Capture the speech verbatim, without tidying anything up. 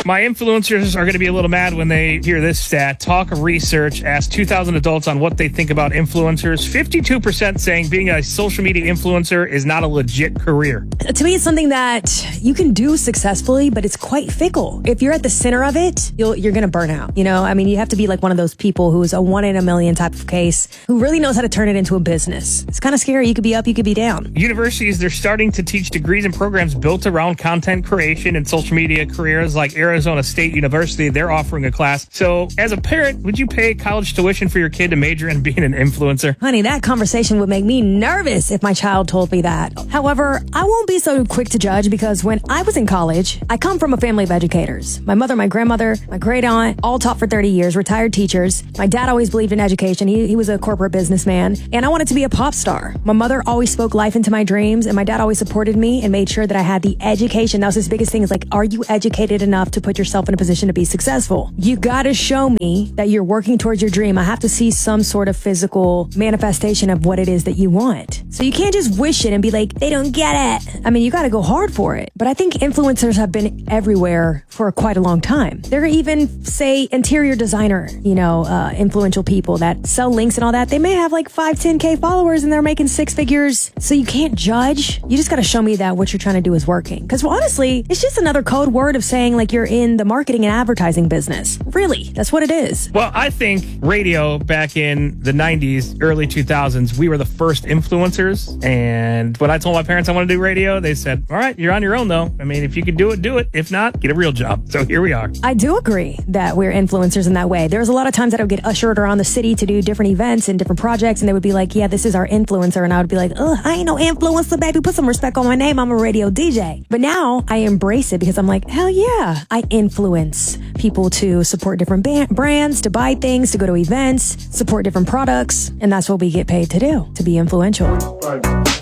My influencers are going to be a little mad when they hear this stat. Talk Research asked two thousand adults on what they think about influencers. fifty-two percent saying being a social media influencer is not a legit career. To me, it's something that you can do successfully, but it's quite fickle. If you're at the center of it, you'll, you're going to burn out. You know, I mean, you have to be like one of those people who's a one in a million type of case who really knows how to turn it into a business. It's kind of scary. You could be up, you could be down. Universities, they're starting to teach degrees and programs built around content creation and social media careers. Like Arizona State University, they're offering a class. So as a parent, would you pay college tuition for your kid to major in being an influencer? Honey, that conversation would make me nervous if my child told me that. However, I won't be so quick to judge because when I was in college, I come from a family of educators. My mother, my grandmother, my great aunt, all taught for thirty years, retired teachers. My dad always believed in education. He, he was a corporate businessman, and I wanted to be a pop star. My mother always spoke life into my dreams, and my dad always supported me and made sure that I had the education. That was his biggest thing is like, are you educated enough to put yourself in a position to be successful? You gotta show me that you're working towards your dream. I have to see some sort of physical manifestation of what it is that you want. So you can't just wish it and be like, they don't get it. I mean, you gotta go hard for it. But I think influencers have been everywhere for quite a long time. There are even, say, interior designer, you know, uh, influential people that sell links and all that. They may have like five, ten K followers and they're making six figures. So you can't judge. You just gotta show me that what you're trying to do is working. Because well, honestly, it's just another code word of saying like you're in the marketing and advertising business. Really, that's what it is. Well, I think radio back in the nineties, early two thousands, we were the first influencers. And when I told my parents I want to do radio, they said, all right, you're on your own though. I mean, if you can do it, do it. If not, get a real job. So here we are. I do agree that we're influencers in that way. There's a lot of times that I would get ushered around the city to do different events and different projects, and they would be like, yeah, this is our influencer. And I would be like, ugh, I ain't no influencer, baby. Put some respect on my name. I'm a radio D J. But now I embrace it because I'm like, hell yeah, I influence people to support different ba- brands, to buy things, to go to events, support different products. And that's what we get paid to do, to be influential.